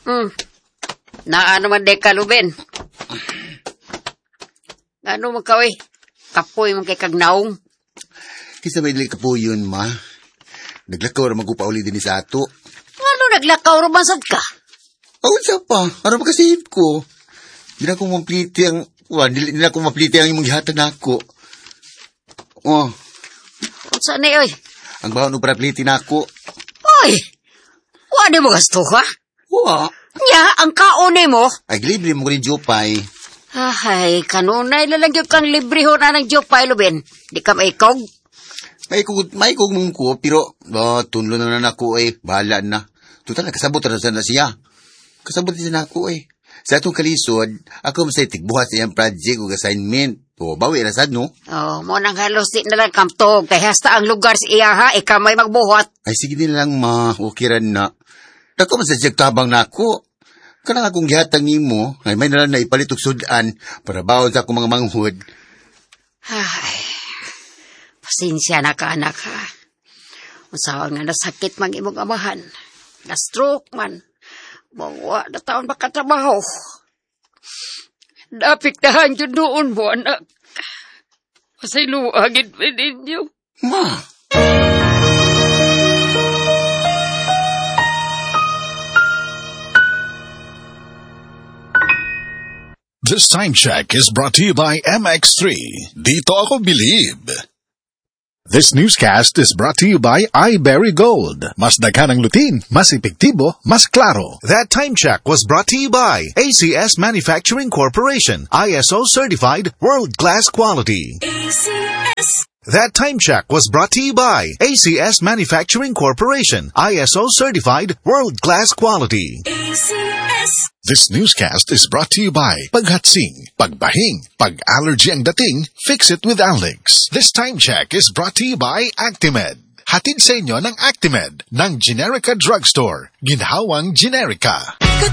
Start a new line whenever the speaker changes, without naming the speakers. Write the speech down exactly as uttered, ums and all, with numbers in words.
Hmm. Naano man de ka, Luben? Ano man ka, eh? Kapoy man kay kagnaong.
Kisa may dili kapuyon, ma. Naglakaw ra magkupauli din sa ato.
Ano naglakaw romansad ka?
Awon sa pa, para makasihip ko. Di na ko mapliti ang, wa, di na ko mapliti ang imong gihatan nako. Oh.
Unsa ni, oy?
Ang bahon para pliti nako.
Oy! Wala mo gasto, ha?
Wa.
Nya, ang kaone mo?
Ay, libre mo ko rin Jopay.
Ay, kanunay lalagyan kang librehon na ng Jopay, Luben. Di ka maikog?
May kog, may kog mong ko, pero, oh, tunlo na na ako eh, bahala na. Tutal, kasabot na sana siya. Kasabot din na ako eh. Sa atong kalisod, ako masay tigbuhat sa iyang project o assignment. O, bawi na sad, no?
Oh, mo nang halos di na lang kamtog. Kaya hasta ang lugar sa iya, ha? Ikaw may magbuhat.
Ay, sige din lang, ma. Okay ran na. Dako man sa siyag tabang na ako. Kanang akong gihatang nimo, ay may nalang na ipalit og sudan para bawon sa akong mga manghud.
Ay, pasensya na ka, anak, ha? Masawang nga nasakit mang imong amahan. Na-stroke man. Bawa na taon makatrabaho. Napiktahan yun doon mo, anak. Pasiluagin mo ninyo.
Ma!
This time check is brought to you by M X three. Dito ako believe. This newscast is brought to you by iBerry Gold. Mas daghan ang lutin, mas epektibo, mas klaro. That time check was brought to you by A C S Manufacturing Corporation. I S O certified, world-class quality.
A C S.
That time check was brought to you by A C S Manufacturing Corporation. I S O certified, world-class quality.
A C S.
This newscast is brought to you by Paghatsing, Pagbahing, Pag-allergy ang dating, fix it with Alex. This time check is brought to you by Actimed. Hatid sa inyo ng Actimed ng Generica Drugstore. Ginhawang Generica.